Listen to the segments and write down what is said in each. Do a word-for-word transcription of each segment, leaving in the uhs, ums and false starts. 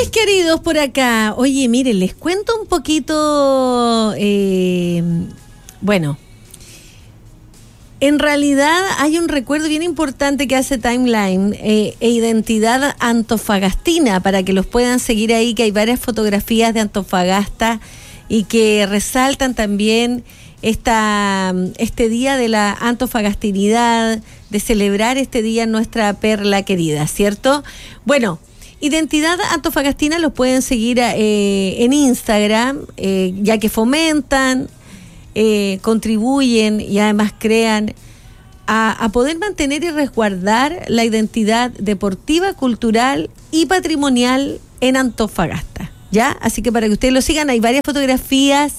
mis queridos por acá. Oye, miren, les cuento un poquito, eh, bueno, en realidad hay un recuerdo bien importante que hace Timeline eh, e Identidad Antofagastina, para que los puedan seguir ahí, que hay varias fotografías de Antofagasta y que resaltan también esta, este día de la antofagastinidad, de celebrar este día en nuestra perla querida, ¿cierto? Bueno, Identidad Antofagastina los pueden seguir eh, en Instagram, eh, ya que fomentan, eh, contribuyen y además crean a, a poder mantener y resguardar la identidad deportiva, cultural y patrimonial en Antofagasta, ¿ya? Así que para que ustedes lo sigan, hay varias fotografías,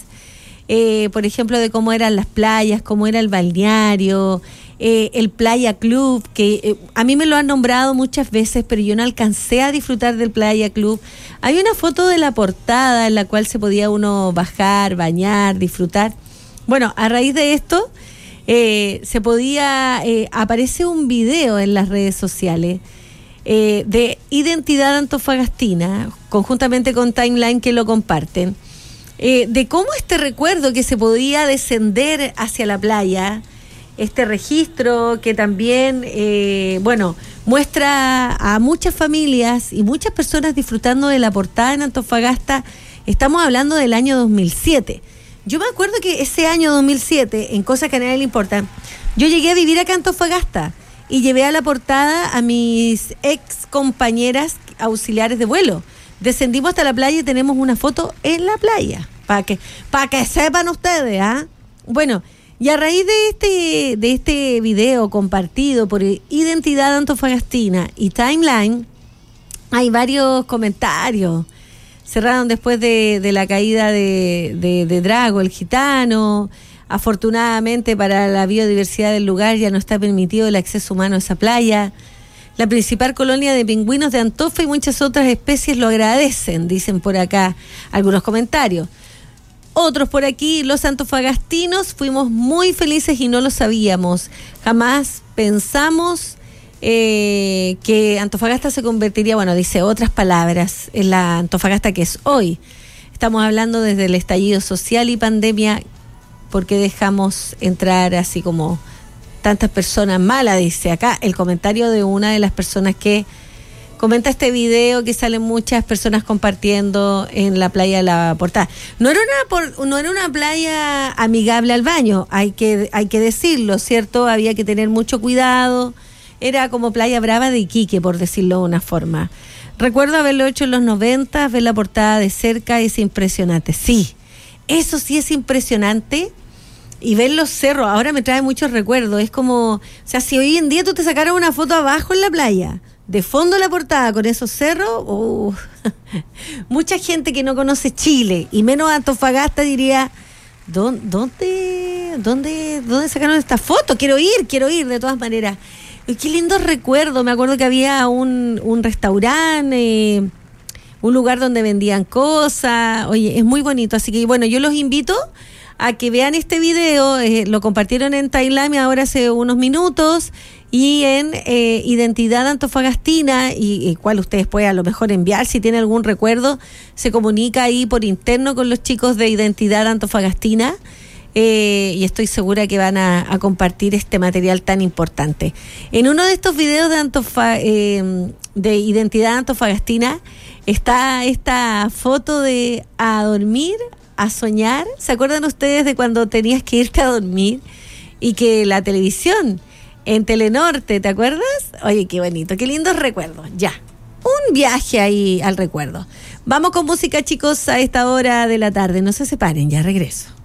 eh, por ejemplo, de cómo eran las playas, cómo era el balneario, Eh, el Playa Club, que eh, a mí me lo han nombrado muchas veces, pero yo no alcancé a disfrutar del Playa Club. Hay una foto de la portada en la cual se podía uno bajar, bañar, disfrutar. Bueno, a raíz de esto, eh, se podía, eh, aparece un video en las redes sociales eh, de Identidad Antofagastina, conjuntamente con Timeline, que lo comparten, eh, de cómo este recuerdo que se podía descender hacia la playa, este registro que también, eh, bueno, muestra a muchas familias y muchas personas disfrutando de la portada en Antofagasta. Estamos hablando del año dos mil siete. Yo me acuerdo que ese año dos mil siete, en cosas que a nadie le importan, yo llegué a vivir acá en Antofagasta y llevé a la portada a mis ex compañeras auxiliares de vuelo. Descendimos hasta la playa y tenemos una foto en la playa, para que, para que sepan ustedes, ¿ah? Bueno, y a raíz de este, de este video compartido por Identidad Antofagastina y Timeline, hay varios comentarios. Cerraron después de, de la caída de, de, de Drago, el gitano. Afortunadamente para la biodiversidad del lugar ya no está permitido el acceso humano a esa playa. La principal colonia de pingüinos de Antofa y muchas otras especies lo agradecen, dicen por acá algunos comentarios. Otros por aquí, los antofagastinos fuimos muy felices y no lo sabíamos. Jamás pensamos eh, que Antofagasta se convertiría, bueno, dice otras palabras, en la Antofagasta que es hoy. Estamos hablando desde el estallido social y pandemia, porque dejamos entrar así como tantas personas malas, dice acá el comentario de una de las personas que comenta este video que salen muchas personas compartiendo en la playa de la Portada. No era una por, no era una playa amigable al baño, hay que hay que decirlo, ¿cierto? Había que tener mucho cuidado. Era como Playa Brava de Iquique, por decirlo de una forma. Recuerdo haberlo hecho en los noventa, ver la Portada de cerca, es impresionante. Sí, eso sí es impresionante. Y ver los cerros, ahora me trae muchos recuerdos. Es como, o sea, si hoy en día tú te sacaras una foto abajo en la playa, de fondo la portada con esos cerros, uh, mucha gente que no conoce Chile y menos Antofagasta diría, ¿dónde, dónde, dónde, dónde sacaron esta foto? Quiero ir, quiero ir de todas maneras. Y qué lindo recuerdo. Me acuerdo que había un, un restaurante, eh, un lugar donde vendían cosas. Oye, es muy bonito. Así que bueno, yo los invito a que vean este video. Eh, lo compartieron en Timeline ahora hace unos minutos. Y en eh, Identidad Antofagastina, y, y cual ustedes pueden a lo mejor enviar, si tienen algún recuerdo, se comunica ahí por interno con los chicos de Identidad Antofagastina, eh, y estoy segura que van a, a compartir este material tan importante. En uno de estos videos de, Antofa, eh, de Identidad Antofagastina está esta foto de a dormir, a soñar. ¿Se acuerdan ustedes de cuando tenías que irte a dormir y que la televisión en Telenorte, ¿te acuerdas? Oye, qué bonito, qué lindos recuerdos. Ya, un viaje ahí al recuerdo. Vamos con música, chicos, a esta hora de la tarde. No se separen, ya regreso.